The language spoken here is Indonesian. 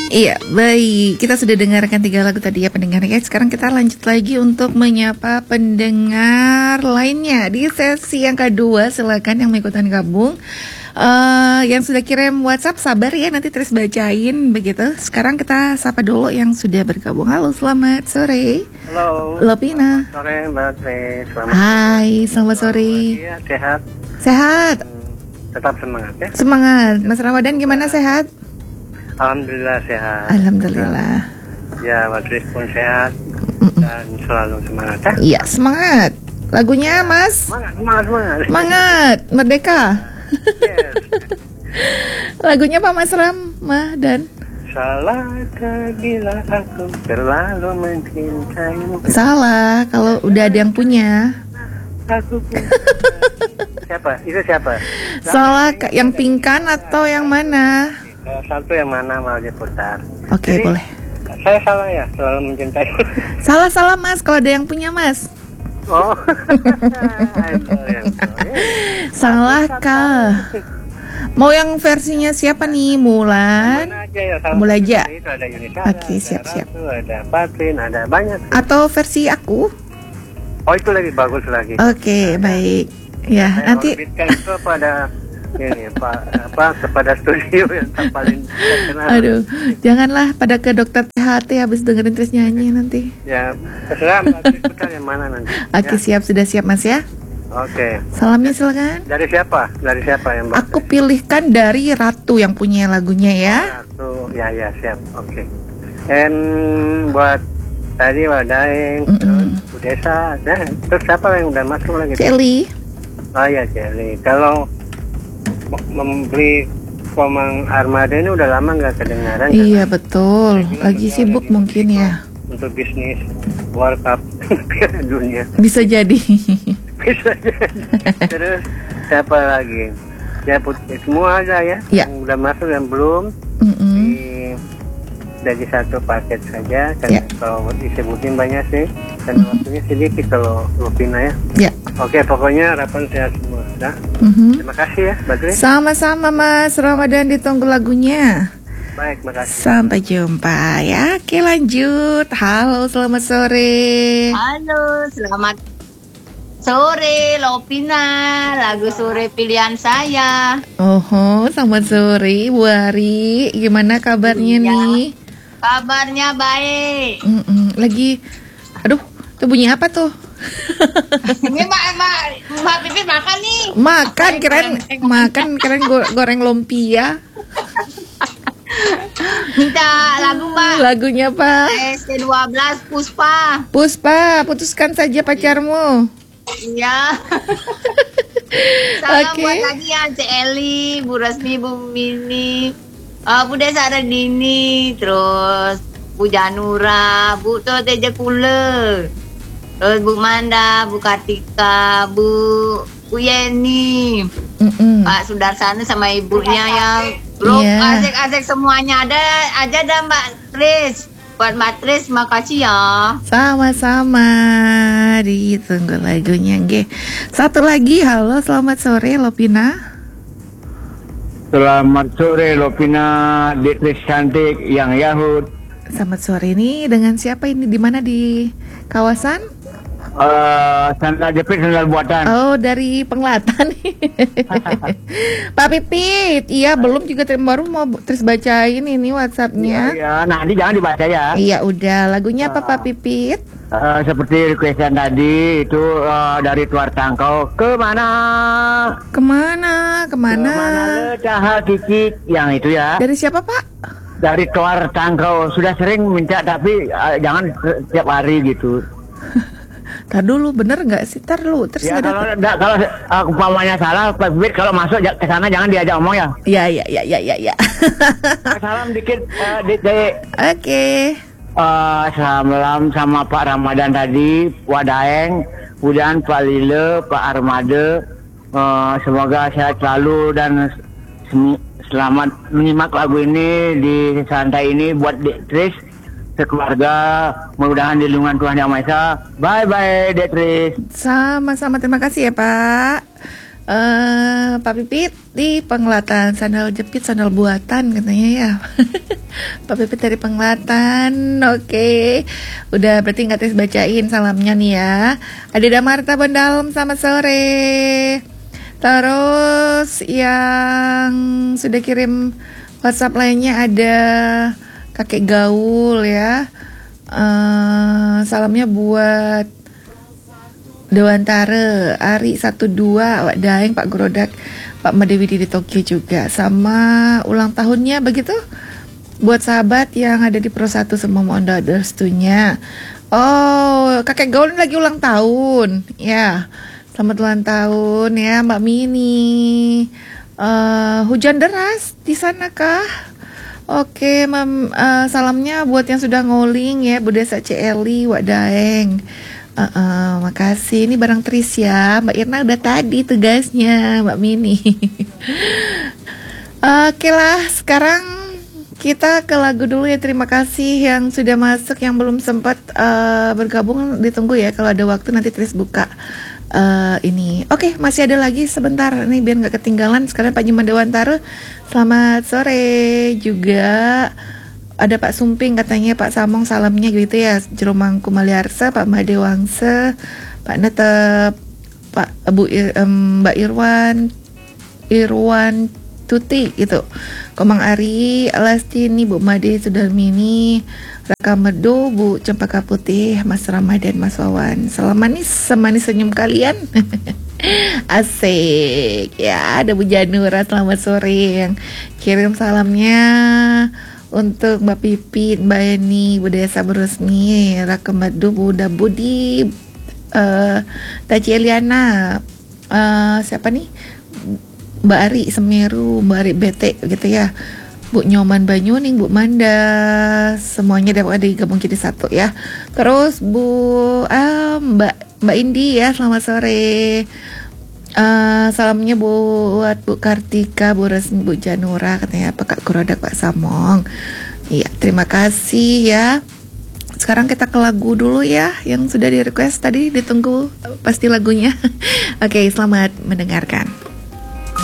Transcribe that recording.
Iya, baik. Kita sudah dengarkan 3 lagu tadi ya pendengar ya. Sekarang kita lanjut lagi untuk menyapa pendengar lainnya di sesi yang kedua. Silakan yang mau ikutan gabung. Yang sudah kirim WhatsApp sabar ya, nanti terus bacain begitu. Sekarang kita sapa dulu yang sudah bergabung. Halo, selamat sore. Halo. Lopina. Sore Mbak Tri. Hai, selamat sore. Iya, sehat. Sehat. Tetap semangat ya. Semangat. Mas Ramadan gimana, sehat? Alhamdulillah sehat. Alhamdulillah. Ya, Mbak Tri pun sehat dan selalu semangat ya. Iya, semangat. Lagunya Mas? Semangat. Semangat, Merdeka. Yes. Lagunya Pak Mas Ramadan. Salahkah bila aku terlalu mencintaimu? Salah, kalau udah ada yang punya. Aku pun siapa? Itu siapa? Salah, yang pingkan atau yang mana? Satu yang mana mau diputar? Oke, Jadi, boleh. Saya salah ya, selalu mencintaimu. Salah Mas, kalau ada yang punya Mas. Oh. Salah kah? Mau yang versinya siapa nih? Mulan? Mulai aja. Oke, siap. Ada Patrin, ada banyak. Atau versi aku? Oh, itu lebih bagus lagi. Oke, baik. Ya, nanti orbitkan itu pada ini kepada studio yang paling terkenal. aduh, janganlah pada ke dokter THT habis dengerin Tris nyanyi nanti. Ya, terserah Mbak Tris putar yang mana nanti. Oke, Ya. sudah siap Mas ya. Oke. Salamnya silakan. Dari siapa yang Mbak? Aku pilihkan dari Ratu yang punya lagunya ya. Satu, ya siap. Oke. Dan buat tadi Wadaeng, terus Budesa, terus siapa yang udah masuk lagi? Celi. Oh ya Celi. Kalau membeli Komang Armada ini udah lama nggak kedengaran. Iya betul. Lagi sibuk mungkin ya. Untuk bisnis World Cup Piala Dunia. Bisa jadi. Bisa jadi. Terus siapa lagi? Ya putih semua ada ya. Ya. Yang udah masuk yang belum. Dari satu paket saja. Karena kalau disebutin banyak sih. Dan waktunya sedikit kalau Lupina ya. Ya. Oke, pokoknya harapan sehat semua. Nah, terima kasih ya, Mbak Tri. Sama-sama Mas Ramadan, ditunggu lagunya. Baik, makasih. Sampai jumpa ya. Oke, lanjut. Halo, selamat sore. Halo, selamat sore Lopina. Lagu sore pilihan saya. Oh, selamat sore Bu Ari. Gimana kabarnya nih? Kabarnya baik. Lagi, aduh, itu bunyi apa tuh? Ini Mbak Pipit makan nih. Makan kirain goreng lumpia. Minta lagu Pak. Lagunya Pak. ST12 Puspa. Puspa, putuskan saja pacarmu. Iya. Salam buat lagi ya Eli, Bu Rasmi, Bu Mini, Bu Desa Dini, terus Bu Janura, Bu Teja Kule, terus Bu Manda, Bu Kartika, Bu Yeni, Pak Sudarsana sama ibunya yang grup asik-asik semuanya ada dah Mbak Tris. Buat Mbak Tris makasih ya. Sama-sama. Ditunggu lagunya nggih. Satu lagi, halo selamat sore Lopina. Selamat sore Lopina, Tris cantik yang Yahud. Selamat sore ini dengan siapa ini, di mana di kawasan? Sandal jepit, sandal buatan. Oh, dari Penglatan. Pak Pipit, iya belum juga baru mau terus bacain ini WhatsApp-nya. Iya, nanti jangan dibaca ya. Iya udah, lagunya apa Pak Pipit? Seperti requestan tadi itu dari Tuar Tangkau. Kemana lecah kikik, yang itu ya. Dari siapa Pak? Dari Tuar Tangkau. Sudah sering minta tapi jangan setiap hari gitu. Tar dulu, bener nggak sih? Tar dulu, terus ya, kalau umpamanya salah, Pak Bibit kalau masuk ke sana jangan diajak ngomong ya. Iya. Salam dikit, Oke. Salam sama Pak Ramadan tadi, Wadaeng, kemudian Pak Lile, Pak Armada. Semoga sehat selalu dan selamat menyimak lagu ini di santai ini buat Tris. Keluarga, mudah-mudahan di lindungan Tuhan Yang Maha Esa. Bye Detris. Sama-sama, terima kasih ya Pak. Pak Pipit di Penglatan, sandal jepit, sandal buatan katanya ya. Pak Pipit dari Penglatan. Oke. Udah berarti nggak Tis bacain salamnya nih ya. Ada Marta Bondalem, selamat sore. Terus yang sudah kirim WhatsApp lainnya ada Kakek Gaul ya. Salamnya buat Dewantara, Ari 12, Wak Daeng, Pak Grodak, Pak Madewidi di Tokyo juga. Sama ulang tahunnya begitu buat sahabat yang ada di Pro 1 semua, mohon doa restunya. Oh, Kakek Gaul lagi ulang tahun. Ya. Selamat ulang tahun ya Mbak Mini. Hujan deras di sana kah? Oke, salamnya buat yang sudah ngoling ya, Bu Desa Celi, Wak Daeng. Makasih. Ini barang Tris ya. Mbak Irna udah tadi tugasnya Mbak Mini. Oke lah, sekarang kita ke lagu dulu ya. Terima kasih yang sudah masuk, yang belum sempat bergabung ditunggu ya. Kalau ada waktu nanti Tris buka ini. Oke, masih ada lagi sebentar nih biar nggak ketinggalan. Sekarang Pak Juman Dewantara, selamat sore juga. Ada Pak Sumping katanya Pak Samong salamnya gitu ya. Jeromangku Maliarsa, Pak Made Wangse, Pak Netep, Pak Mbak Irwan Tuti gitu. Komang Ari, Alastini, Bu Made Sudarmini, Raka Medo, Bu Cempaka Putih, Mas Ramadan, Mas Wawan. Salam manis, semanis senyum kalian. Asik. Ya, ada Bu Janura, selamat sore yang kirim salamnya untuk Mbak Pipit, Mbak Eni, Bu Desa Berusmi, Raka Medo, Bu Dabudi, Taci Eliana, siapa nih? Mbak Ari Semeru, Mbak Ari Bete gitu ya. Bu Nyoman Banyuning, Bu Manda, semuanya dapat digabung jadi satu ya. Terus Mbak Indi ya, selamat sore. Salamnya buat Bu Kartika, Bu Resmi, Bu Janura katanya, Pak Grodak, Pak Samong. Iya, terima kasih ya. Sekarang kita ke lagu dulu ya, yang sudah di request tadi, ditunggu pasti lagunya. Oke, selamat mendengarkan.